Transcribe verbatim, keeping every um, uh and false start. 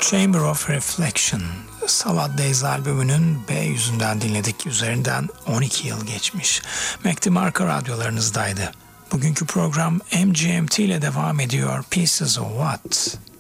Chamber of Reflection, Salad Days albümünün B yüzünden dinledik. Üzerinden on iki yıl geçmiş. Mac DeMarco radyolarınızdaydı. Bugünkü program M G M T ile devam ediyor. Pieces of What?